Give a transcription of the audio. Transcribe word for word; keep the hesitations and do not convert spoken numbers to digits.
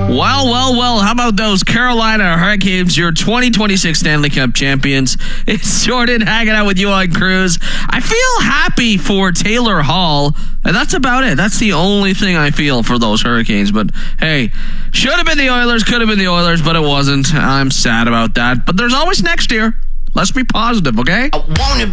Well, well, well, how about those Carolina Hurricanes, your twenty twenty-six Stanley Cup champions? It's Jordan hanging out with you on Cruise. I feel happy for Taylor Hall, and that's about it. That's the only thing I feel for those Hurricanes. But hey, should have been the Oilers, could have been the Oilers, but it wasn't. I'm sad about that. But there's always next year. Let's be positive, okay? I want